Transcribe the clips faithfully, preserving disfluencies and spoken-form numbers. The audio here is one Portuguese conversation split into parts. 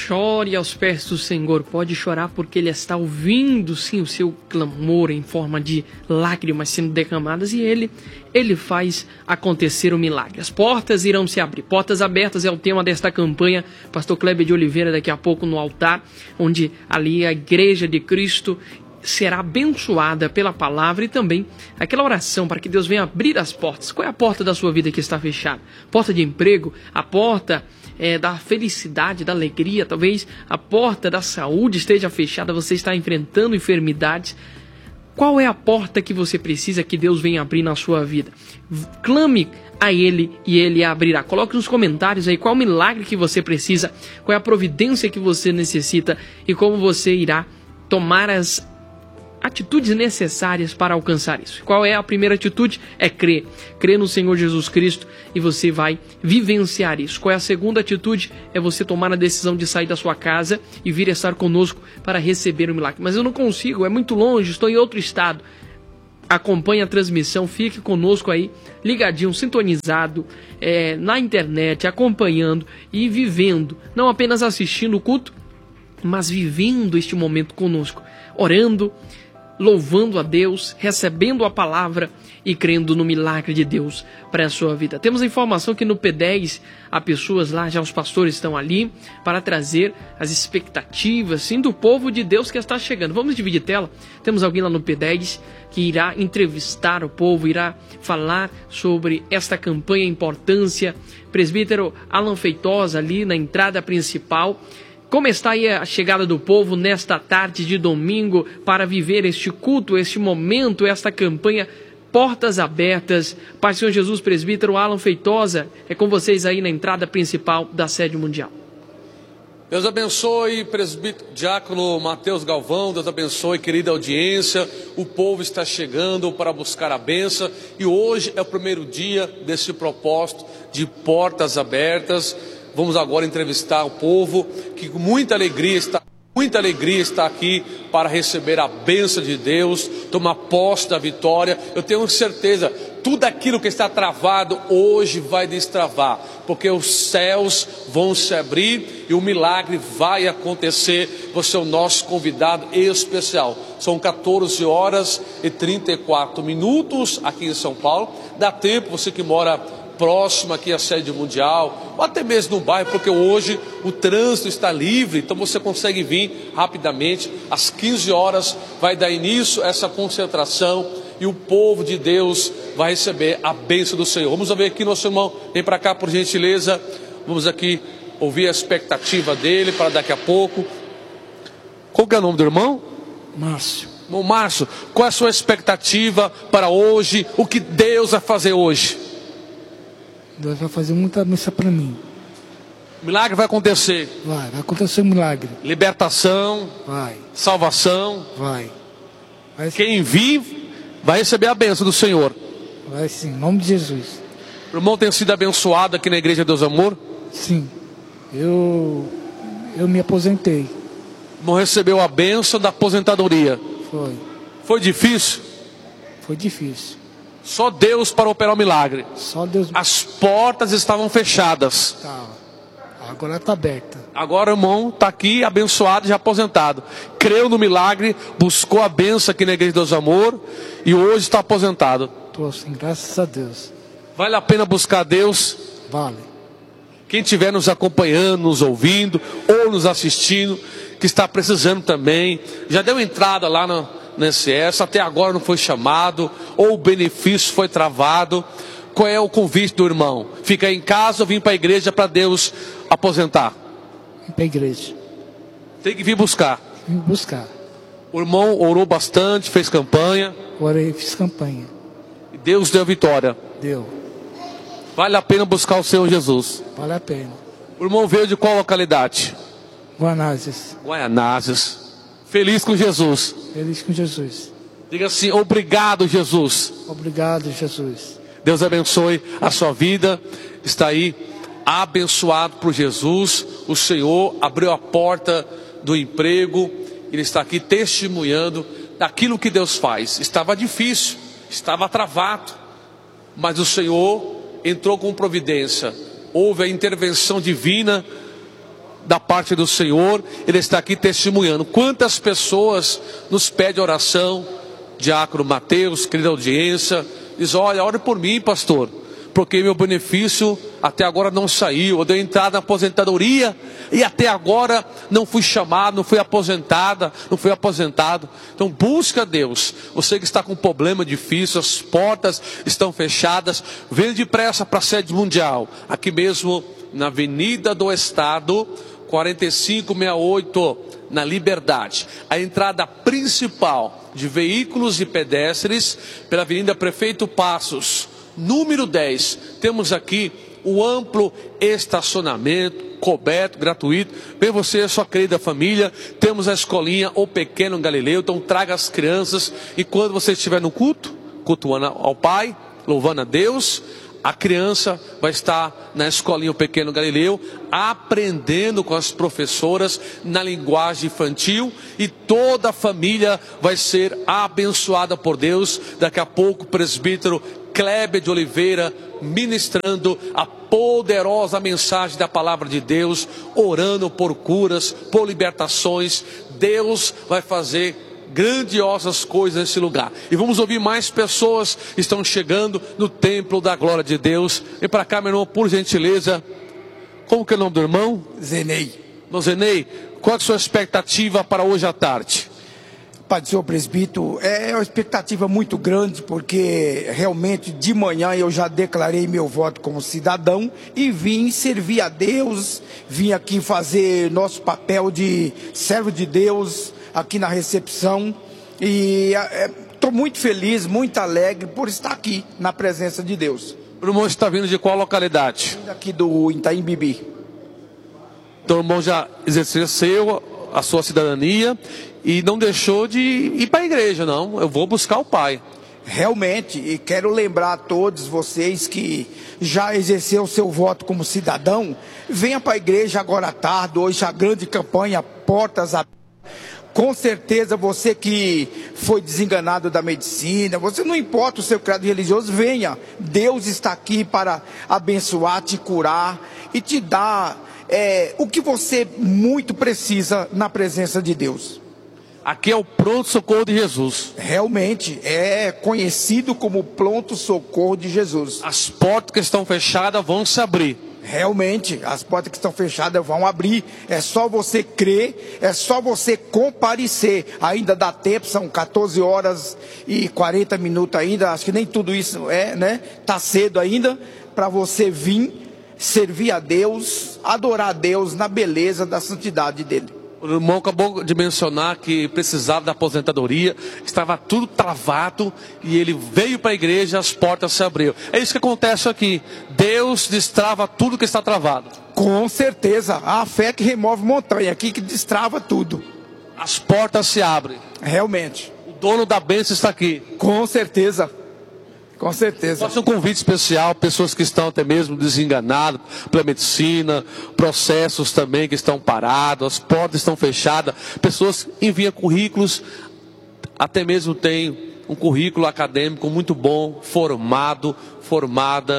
chore aos pés do Senhor. Pode chorar porque Ele está ouvindo, sim, o seu clamor em forma de lágrimas sendo derramadas. E Ele, Ele faz acontecer o milagre. As portas irão se abrir. Portas abertas é o tema desta campanha. Pastor Kleber de Oliveira daqui a pouco no altar, onde ali a Igreja de Cristo será abençoada pela palavra e também aquela oração para que Deus venha abrir as portas. Qual é a porta da sua vida que está fechada? Porta de emprego, a porta é, da felicidade, da alegria, talvez a porta da saúde esteja fechada, você está enfrentando enfermidades. Qual é a porta que você precisa que Deus venha abrir na sua vida? Clame a Ele e Ele abrirá. Coloque nos comentários aí qual o milagre que você precisa, qual é a providência que você necessita e como você irá tomar as atitudes necessárias para alcançar isso. Qual é a primeira atitude? É crer. Crer no Senhor Jesus Cristo e você vai vivenciar isso. Qual é a segunda atitude? É você tomar a decisão de sair da sua casa e vir estar conosco para receber o milagre. Mas eu não consigo, é muito longe, estou em outro estado. Acompanhe a transmissão, fique conosco aí, ligadinho, sintonizado, é, na internet, acompanhando e vivendo. Não apenas assistindo o culto, mas vivendo este momento conosco. Orando, louvando a Deus, recebendo a palavra e crendo no milagre de Deus para a sua vida. Temos a informação que no P dez há pessoas lá, já os pastores estão ali para trazer as expectativas, sim, do povo de Deus que está chegando. Vamos dividir tela. Temos alguém lá no P dez que irá entrevistar o povo, irá falar sobre esta campanha, a importância. Presbítero Alan Feitosa ali na entrada principal. Como está aí a chegada do povo nesta tarde de domingo para viver este culto, este momento, esta campanha, portas abertas? Pai Senhor Jesus, presbítero Alan Feitosa, é com vocês aí na entrada principal da sede mundial. Deus abençoe, presbítero diácono Mateus Galvão, Deus abençoe, querida audiência. O povo está chegando para buscar a bênção e hoje é o primeiro dia desse propósito de portas abertas. Vamos agora entrevistar o povo que com muita alegria está, muita alegria está aqui para receber a bênção de Deus, tomar posse da vitória. Eu tenho certeza, tudo aquilo que está travado hoje vai destravar, porque os céus vão se abrir e o milagre vai acontecer. Você é o nosso convidado especial. São quatorze horas e trinta e quatro minutos aqui em São Paulo. Dá tempo, você que mora próximo aqui à sede mundial, ou até mesmo no bairro, porque hoje o trânsito está livre, então você consegue vir rapidamente. Às quinze horas vai dar início a essa concentração e o povo de Deus vai receber a bênção do Senhor. Vamos ver aqui nosso irmão, vem para cá por gentileza, vamos aqui ouvir a expectativa dele para daqui a pouco. Qual que é o nome do irmão? Márcio. Irmão Márcio, qual é a sua expectativa para hoje, o que Deus vai fazer hoje? Deus vai fazer muita missa para mim. Milagre vai acontecer. Vai, vai acontecer um milagre. Libertação. Vai. Salvação. Vai. vai Quem vir vai receber a bênção do Senhor. Vai sim, em nome de Jesus. O irmão tem sido abençoado aqui na Igreja Deus Amor? Sim. Eu, eu me aposentei. O irmão recebeu a bênção da aposentadoria. Foi. Foi difícil? Foi difícil. Só Deus para operar o milagre. Só Deus. As portas estavam fechadas. Tá. Agora está aberta. Agora o irmão está aqui abençoado e já aposentado. Creu no milagre, buscou a bênção aqui na Igreja de Deus Amor e hoje está aposentado. Estou assim, graças a Deus. Vale a pena buscar Deus? Vale. Quem estiver nos acompanhando, nos ouvindo ou nos assistindo, que está precisando também, já deu entrada lá no no S S, até agora não foi chamado, ou o benefício foi travado. Qual é o convite do irmão? Fica em casa ou vir para a igreja para Deus aposentar? Vim para a igreja. Tem que vir buscar. Vim buscar. O irmão orou bastante, fez campanha. Orei, fiz campanha. E Deus deu vitória. Deu. Vale a pena buscar o Senhor Jesus. Vale a pena. O irmão veio de qual localidade? Guanazes. Guaianazes. Feliz com Jesus. Feliz com Jesus. Diga assim, obrigado Jesus. Obrigado Jesus. Deus abençoe a sua vida. Está aí abençoado por Jesus. O Senhor abriu a porta do emprego. Ele está aqui testemunhando daquilo que Deus faz. Estava difícil, estava travado, mas o Senhor entrou com providência. Houve a intervenção divina da parte do Senhor, Ele está aqui testemunhando. Quantas pessoas nos pedem oração, diácono Mateus, querida audiência, diz: olha, ore por mim, pastor, porque meu benefício até agora não saiu, eu dei entrada na aposentadoria e até agora não fui chamado, não fui aposentada, não fui aposentado. Então busca Deus. Você que está com um problema difícil, as portas estão fechadas, venha depressa para a sede mundial, aqui mesmo na Avenida do Estado, quarenta e cinco sessenta e oito, na Liberdade. A entrada principal de veículos e pedestres pela Avenida Prefeito Passos, número dez. Temos aqui o amplo estacionamento, coberto, gratuito. Vem você e sua querida família. Temos a escolinha O Pequeno Galileu. Então traga as crianças. E quando você estiver no culto, cultuando ao Pai, louvando a Deus, a criança vai estar na escolinha O Pequeno Galileu, aprendendo com as professoras na linguagem infantil, e toda a família vai ser abençoada por Deus. Daqui a pouco o presbítero Kleber de Oliveira ministrando a poderosa mensagem da palavra de Deus, orando por curas, por libertações. Deus vai fazer grandiosas coisas nesse lugar. E vamos ouvir mais pessoas que estão chegando no templo da glória de Deus. Vem para cá, meu irmão, por gentileza. Como que é o nome do irmão? Zenei. Não, Zenei, qual é a sua expectativa para hoje à tarde? Pai do senhor presbítero, é uma expectativa muito grande, porque realmente de manhã eu já declarei meu voto como cidadão e vim servir a Deus, vim aqui fazer nosso papel de servo de Deus aqui na recepção, e estou é, muito feliz, muito alegre por estar aqui na presença de Deus. O irmão está vindo de qual localidade? Aqui do Itaim Bibi. Então o irmão já exerceu a sua cidadania e não deixou de ir para a igreja, não. Eu vou buscar o Pai. Realmente, e quero lembrar a todos vocês que já exerceu o seu voto como cidadão, venha para a igreja agora à tarde. Hoje a grande campanha, portas abertas. Com certeza você que foi desenganado da medicina, você não importa o seu credo religioso, venha. Deus está aqui para abençoar, te curar e te dar é, o que você muito precisa na presença de Deus. Aqui é o pronto-socorro de Jesus. Realmente, é conhecido como pronto-socorro de Jesus. As portas que estão fechadas vão se abrir. Realmente, as portas que estão fechadas vão abrir. É só você crer, é só você comparecer. Ainda dá tempo, são quatorze horas e quarenta minutos ainda. Acho que nem tudo isso é, né? Tá cedo ainda para você vir servir a Deus, adorar a Deus na beleza da santidade dele. O irmão acabou de mencionar que precisava da aposentadoria, estava tudo travado e ele veio para a igreja, as portas se abriram. É isso que acontece aqui. Deus destrava tudo que está travado. Com certeza, a fé que remove montanha, aqui que destrava tudo. As portas se abrem. Realmente. O dono da bênção está aqui. Com certeza. Com certeza. Faça um convite especial, pessoas que estão até mesmo desenganadas pela medicina, processos também que estão parados, as portas estão fechadas, pessoas enviam currículos, até mesmo tem um currículo acadêmico muito bom, formado, formada,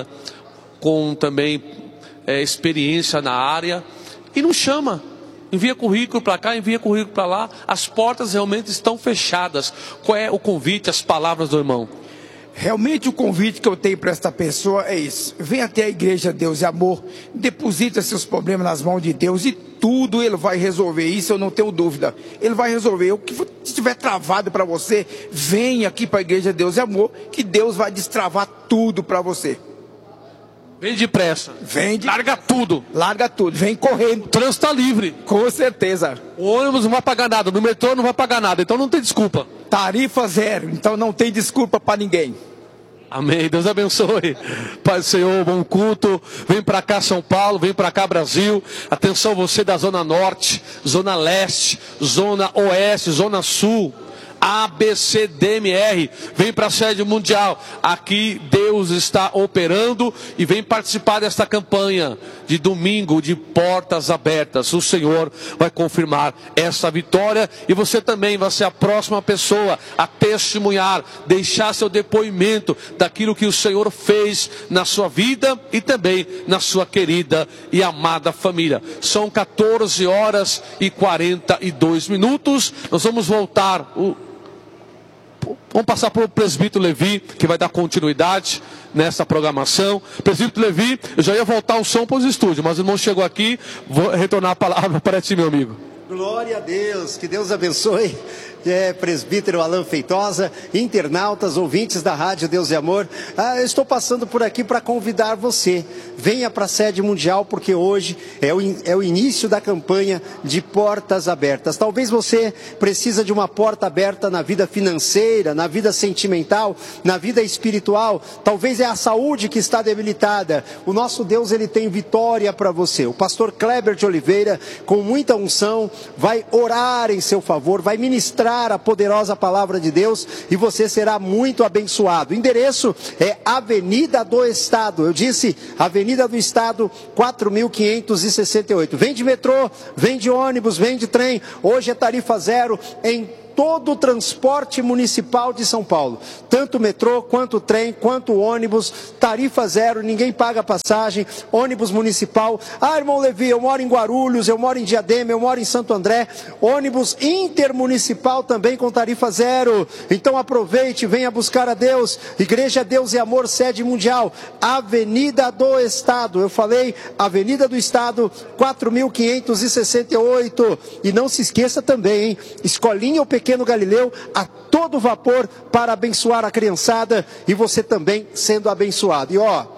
com também é, experiência na área, e não chama. Envia currículo para cá, envia currículo para lá, as portas realmente estão fechadas. Qual é o convite, as palavras do irmão? Realmente o convite que eu tenho para esta pessoa é isso: vem até a igreja Deus e Amor, deposita seus problemas nas mãos de Deus e tudo Ele vai resolver. Isso eu não tenho dúvida, Ele vai resolver. O que estiver travado para você, vem aqui para a igreja Deus e Amor, que Deus vai destravar tudo para você. Vem depressa. Vem de... Larga tudo. Larga tudo, vem correndo. O trânsito está livre. Com certeza. O ônibus não vai pagar nada, no metrô não vai pagar nada, então não tem desculpa. Tarifa zero, então não tem desculpa para ninguém. Amém, Deus abençoe. Pai do Senhor, bom culto. Vem para cá São Paulo, vem para cá Brasil. Atenção você da Zona Norte, Zona Leste, Zona Oeste, Zona Sul. A B C D M R. Vem para a sede mundial. Aqui Deus está operando e vem participar desta campanha de domingo de portas abertas. O Senhor vai confirmar essa vitória e você também vai ser a próxima pessoa a testemunhar, deixar seu depoimento daquilo que o Senhor fez na sua vida e também na sua querida e amada família. São quatorze horas e quarenta e dois minutos. Nós vamos voltar. O... Vamos passar para o presbítero Levi, que vai dar continuidade nessa programação. Presbítero Levi, eu já ia voltar o som para os estúdios, mas o irmão chegou aqui, vou retornar a palavra para ti, meu amigo. Glória a Deus, que Deus abençoe. É, presbítero Alan Feitosa, internautas, ouvintes da Rádio Deus e Amor. Ah, eu estou passando por aqui para convidar você. Venha para a sede mundial, porque hoje é o, é o início da campanha de portas abertas. Talvez você precisa de uma porta aberta na vida financeira, na vida sentimental, na vida espiritual. Talvez é a saúde que está debilitada. O nosso Deus, ele tem vitória para você. O pastor Kleber de Oliveira, com muita unção, vai orar em seu favor, vai ministrar a poderosa palavra de Deus e você será muito abençoado. O endereço é Avenida do Estado. Eu disse Avenida do Estado quatro mil quinhentos e sessenta e oito. Vem de metrô, vem de ônibus, vem de trem. Hoje é tarifa zero em todo o transporte municipal de São Paulo, tanto metrô, quanto trem, quanto ônibus, tarifa zero, ninguém paga passagem, ônibus municipal. Ah, irmão Levi, eu moro em Guarulhos, eu moro em Diadema, eu moro em Santo André, ônibus intermunicipal também com tarifa zero. Então aproveite, venha buscar a Deus. Igreja Deus e Amor, sede mundial, Avenida do Estado. Eu falei Avenida do Estado, quatro mil quinhentos e sessenta e oito. E não se esqueça também, hein? Escolinha ou Pequeno Galileu a todo vapor para abençoar a criançada e você também sendo abençoado. E ó,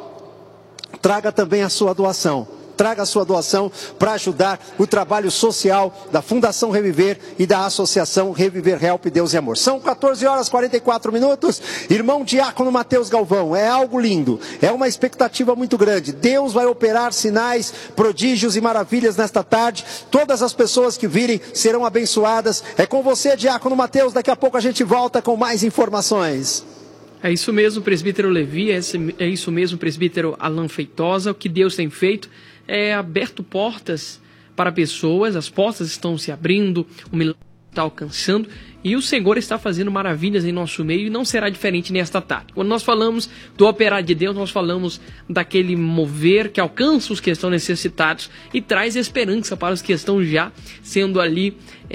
traga também a sua doação. Traga a sua doação para ajudar o trabalho social da Fundação Reviver e da Associação Reviver Help Deus e Amor. São quatorze horas e quarenta e quatro minutos. Irmão Diácono Mateus Galvão, é algo lindo, é uma expectativa muito grande. Deus vai operar sinais, prodígios e maravilhas nesta tarde. Todas as pessoas que virem serão abençoadas. É com você, Diácono Mateus. Daqui a pouco a gente volta com mais informações. É isso mesmo, presbítero Levi, é isso mesmo, presbítero Alan Feitosa. O que Deus tem feito é aberto portas para pessoas, as portas estão se abrindo, o milagre está alcançando e o Senhor está fazendo maravilhas em nosso meio e não será diferente nesta tarde. Quando nós falamos do operar de Deus, nós falamos daquele mover que alcança os que estão necessitados e traz esperança para os que estão já sendo ali...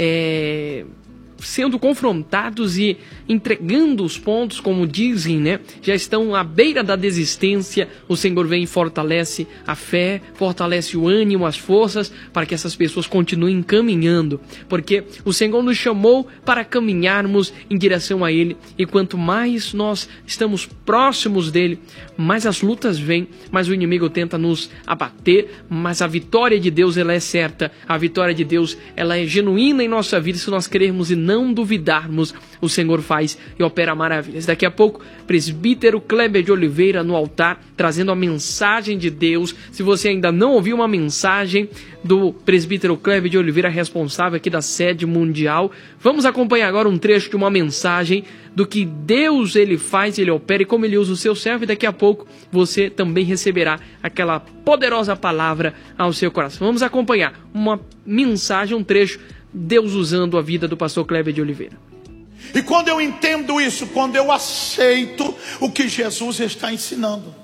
É... sendo confrontados e entregando os pontos, como dizem, né? Já estão à beira da desistência. O Senhor vem e fortalece a fé, fortalece o ânimo, as forças, para que essas pessoas continuem caminhando, porque o Senhor nos chamou para caminharmos em direção a Ele, e quanto mais nós estamos próximos dEle, mais as lutas vêm, mais o inimigo tenta nos abater, mas a vitória de Deus, ela é certa, a vitória de Deus, ela é genuína em nossa vida, se nós crermos e não duvidarmos, o Senhor faz e opera maravilhas. Daqui a pouco, presbítero Kleber de Oliveira no altar, trazendo a mensagem de Deus. Se você ainda não ouviu uma mensagem do presbítero Kleber de Oliveira, responsável aqui da sede mundial, vamos acompanhar agora um trecho de uma mensagem do que Deus ele faz, ele opera e como ele usa o seu servo, e daqui a pouco você também receberá aquela poderosa palavra ao seu coração. Vamos acompanhar uma mensagem, um trecho, Deus usando a vida do pastor Kleber de Oliveira. E quando eu entendo isso, quando eu aceito o que Jesus está ensinando.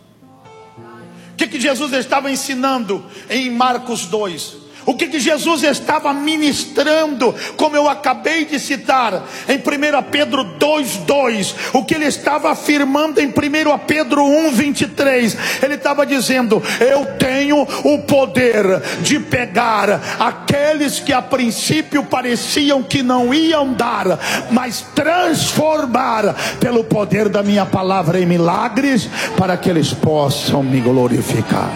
O que, que Jesus estava ensinando em Marcos dois? O que, que Jesus estava ministrando, como eu acabei de citar, em primeira Pedro dois, dois. O que ele estava afirmando em primeira Pedro um, vinte e três. Ele estava dizendo, eu tenho o poder de pegar aqueles que a princípio pareciam que não iam dar, mas transformar pelo poder da minha palavra em milagres, para que eles possam me glorificar.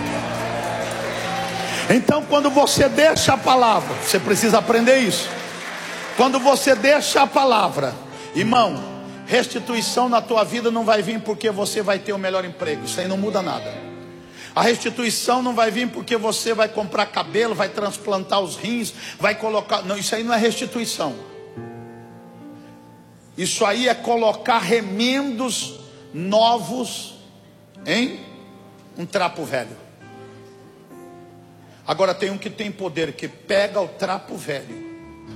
Então, quando você deixa a palavra, você precisa aprender isso. Quando você deixa a palavra, irmão, restituição na tua vida não vai vir porque você vai ter o melhor emprego. Isso aí não muda nada. A restituição não vai vir porque você vai comprar cabelo, vai transplantar os rins, vai colocar... Não, isso aí não é restituição. Isso aí é colocar remendos novos em um trapo velho. Agora tem um que tem poder, que pega o trapo velho.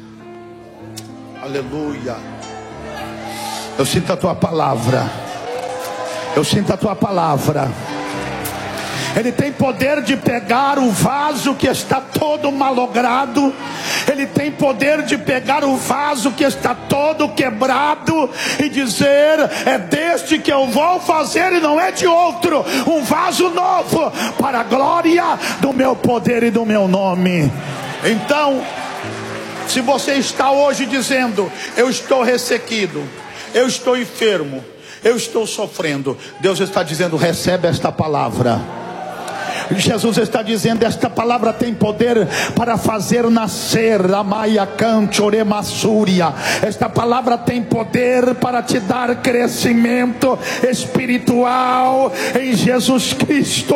Aleluia. Eu sinto a tua palavra. Eu sinto a tua palavra. Ele tem poder de pegar o vaso que está todo malogrado. Ele tem poder de pegar o vaso que está todo quebrado e dizer: é deste que eu vou fazer e não é de outro, um vaso novo para a glória do meu poder e do meu nome. Então, se você está hoje dizendo: eu estou ressequido, eu estou enfermo, eu estou sofrendo, Deus está dizendo: recebe esta palavra. Jesus está dizendo: esta palavra tem poder para fazer nascer a Maia Cante Oremassúria. Esta palavra tem poder para te dar crescimento espiritual em Jesus Cristo.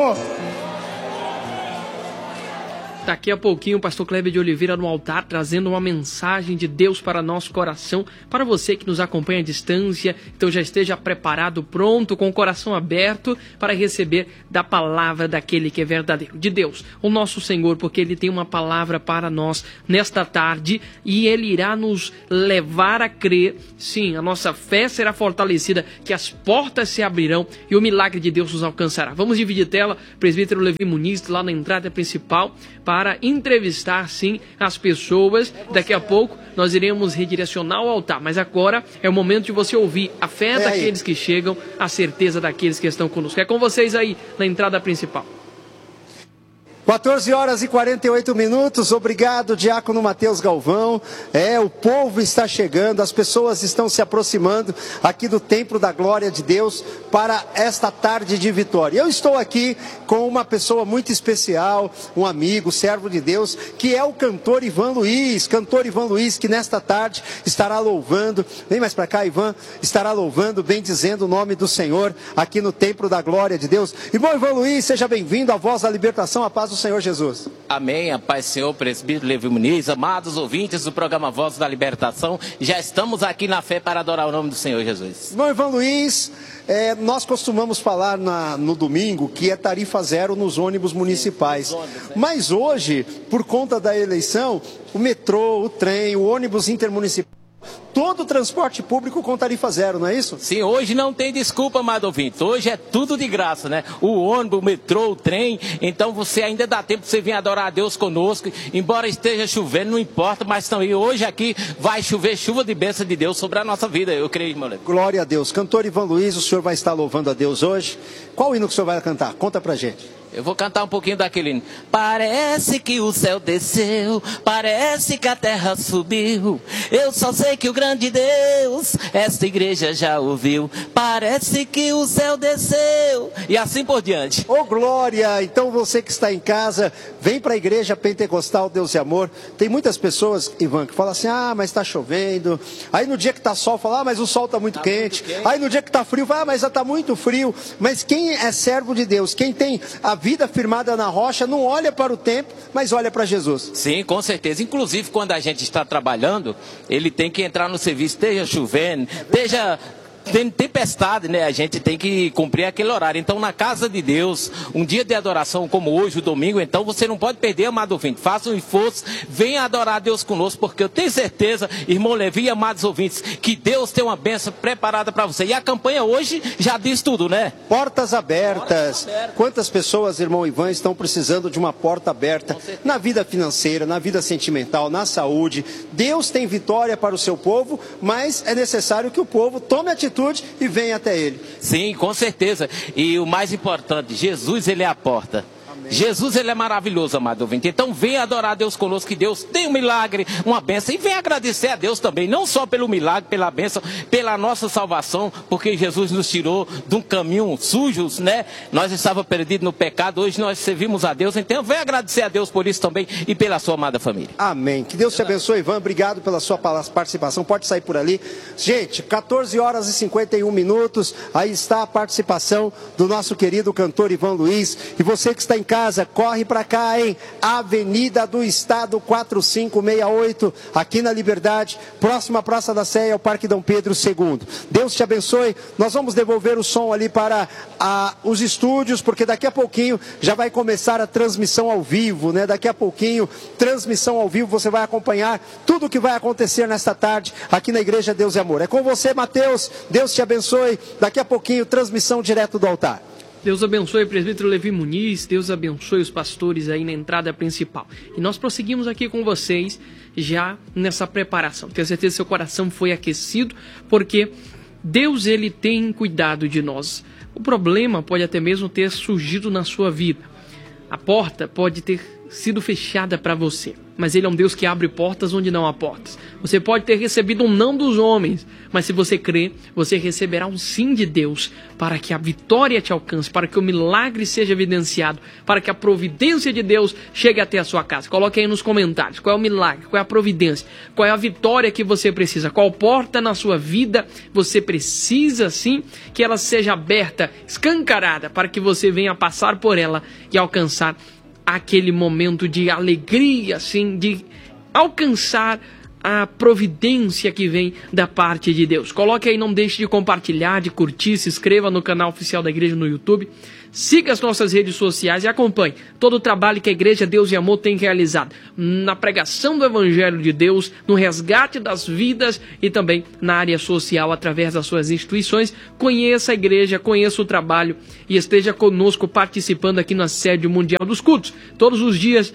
Daqui a pouquinho o pastor Kleber de Oliveira no altar, trazendo uma mensagem de Deus para nosso coração, para você que nos acompanha à distância. Então já esteja preparado, pronto, com o coração aberto para receber da palavra daquele que é verdadeiro, de Deus, o nosso Senhor, porque Ele tem uma palavra para nós nesta tarde e Ele irá nos levar a crer. Sim, a nossa fé será fortalecida, que as portas se abrirão e o milagre de Deus nos alcançará. Vamos dividir tela, presbítero Levi Muniz, lá na entrada principal, para entrevistar, sim, as pessoas. Daqui a pouco nós iremos redirecionar o altar, mas agora é o momento de você ouvir a fé é daqueles aí que chegam, a certeza daqueles que estão conosco. É com vocês aí na entrada principal. quatorze horas e quarenta e oito minutos, obrigado Diácono Mateus Galvão. É, o povo está chegando, as pessoas estão se aproximando aqui do Templo da Glória de Deus para esta tarde de vitória. Eu estou aqui com uma pessoa muito especial, um amigo, servo de Deus, que é o cantor Ivan Luiz, cantor Ivan Luiz, que nesta tarde estará louvando, vem mais para cá Ivan, estará louvando, bendizendo o nome do Senhor aqui no Templo da Glória de Deus. Irmão Ivan Luiz, seja bem-vindo à Voz da Libertação, a paz do Senhor Jesus. Amém, a paz do Senhor, presbítero Levi Muniz, amados ouvintes do programa Voz da Libertação, já estamos aqui na fé para adorar o nome do Senhor Jesus. Irmão Ivan Luiz, é, nós costumamos falar na, no domingo que é tarifa zero nos ônibus municipais, Sim, ônibus, né? Mas hoje, por conta da eleição, o metrô, o trem, o ônibus intermunicipal, todo o transporte público com tarifa zero, não é isso? Sim, hoje não tem desculpa, amado ouvinte. Hoje é tudo de graça, né? O ônibus, o metrô, o trem. Então você ainda dá tempo de você vir adorar a Deus conosco. Embora esteja chovendo, não importa, mas também hoje aqui vai chover chuva de bênção de Deus sobre a nossa vida. Eu creio, irmão Levi. Glória a Deus. Cantor Ivan Luiz, o senhor vai estar louvando a Deus hoje. Qual hino que o senhor vai cantar? Conta pra gente. Eu vou cantar um pouquinho daquele hino. Parece que o céu desceu, parece que a terra subiu. Eu só sei que o grande Deus, esta igreja já ouviu. Parece que o céu desceu. E assim por diante. Ô, glória! Então você que está em casa, vem para a igreja pentecostal Deus e Amor. Tem muitas pessoas, Ivan, que falam assim: ah, mas está chovendo. Aí no dia que está sol, fala: ah, mas o sol está muito, tá muito quente. Aí no dia que está frio, fala: ah, mas já está muito frio. Mas quem é servo de Deus, quem tem a vida firmada na rocha, não olha para o tempo, mas olha para Jesus. Sim, com certeza. Inclusive, quando a gente está trabalhando, ele tem que entrar no serviço, esteja chovendo, esteja tem tempestade, né? A gente tem que cumprir aquele horário. Então, na casa de Deus, um dia de adoração como hoje, o domingo, então você não pode perder, amado ouvinte. Faça um esforço, venha adorar a Deus conosco, porque eu tenho certeza, irmão Levi e amados ouvintes, que Deus tem uma bênção preparada para você. E a campanha hoje já diz tudo, né? Portas abertas. Portas abertas. Quantas pessoas, irmão Ivan, estão precisando de uma porta aberta na vida financeira, na vida sentimental, na saúde? Deus tem vitória para o seu povo, mas é necessário que o povo tome atitude e venha até Ele. Sim, com certeza. E o mais importante, Jesus, Ele é a porta. Jesus, Ele é maravilhoso, amado ouvinte. Então venha adorar a Deus conosco, que Deus tem um milagre, uma bênção. E venha agradecer a Deus também, não só pelo milagre, pela bênção, pela nossa salvação, porque Jesus nos tirou de um caminho sujo, né? Nós estávamos perdidos no pecado, hoje nós servimos a Deus. Então venha agradecer a Deus por isso também e pela sua amada família. Amém. Que Deus te abençoe, Ivan. Obrigado pela sua participação. Pode sair por ali. Gente, quatorze horas e cinquenta e um minutos. Aí está a participação do nosso querido cantor Ivan Luiz. E você que está em casa, casa, corre para cá, hein? Avenida do Estado quatro cinco seis oito, aqui na Liberdade, próxima à Praça da Sé, ao Parque Dom Pedro segundo. Deus te abençoe. Nós vamos devolver o som ali para a, os estúdios, porque daqui a pouquinho já vai começar a transmissão ao vivo, né? Daqui a pouquinho, transmissão ao vivo, você vai acompanhar tudo o que vai acontecer nesta tarde aqui na Igreja Deus e Amor. É com você, Mateus. Deus te abençoe. Daqui a pouquinho, transmissão direto do altar. Deus abençoe o presbítero Levi Muniz, Deus abençoe os pastores aí na entrada principal. E nós prosseguimos aqui com vocês já nessa preparação. Tenho certeza que seu coração foi aquecido, porque Deus, ele tem cuidado de nós. O problema pode até mesmo ter surgido na sua vida. A porta pode ter sido fechada para você, mas ele é um Deus que abre portas onde não há portas. Você pode ter recebido um não dos homens, mas se você crer, você receberá um sim de Deus, para que a vitória te alcance, para que o milagre seja evidenciado, para que a providência de Deus chegue até a sua casa. Coloque aí nos comentários qual é o milagre, qual é a providência, qual é a vitória que você precisa, qual porta na sua vida você precisa sim que ela seja aberta, escancarada, para que você venha passar por ela e alcançar aquele momento de alegria, assim, de alcançar a providência que vem da parte de Deus. Coloque aí, não deixe de compartilhar, de curtir, se inscreva no canal oficial da igreja no YouTube, siga as nossas redes sociais e acompanhe todo o trabalho que a Igreja Deus e Amor tem realizado na pregação do Evangelho de Deus, no resgate das vidas e também na área social através das suas instituições. Conheça a igreja, conheça o trabalho e esteja conosco participando aqui na sede mundial dos cultos, todos os dias,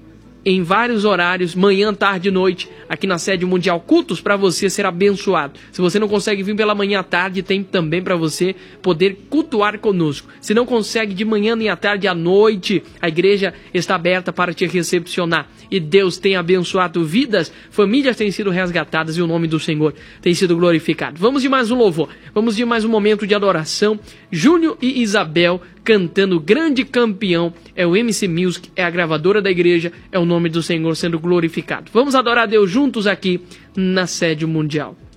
em vários horários, manhã, tarde e noite, aqui na sede mundial, cultos para você ser abençoado. Se você não consegue vir pela manhã à tarde, tem também para você poder cultuar conosco. Se não consegue de manhã nem à tarde, à noite, a igreja está aberta para te recepcionar. E Deus tem abençoado vidas, famílias têm sido resgatadas e o nome do Senhor tem sido glorificado. Vamos de mais um louvor, vamos de mais um momento de adoração. Júnior e Isabel cantando Grande Campeão, é o M C Music, é a gravadora da igreja, é o nome do Senhor sendo glorificado. Vamos adorar a Deus juntos aqui na sede mundial.